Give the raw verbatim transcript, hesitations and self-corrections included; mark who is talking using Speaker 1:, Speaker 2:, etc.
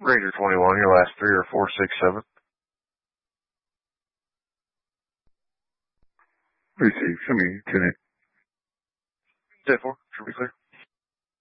Speaker 1: Ranger twenty-one, your last three are four six seven.
Speaker 2: Receive. Show me ten eight.
Speaker 1: ten four, should be clear.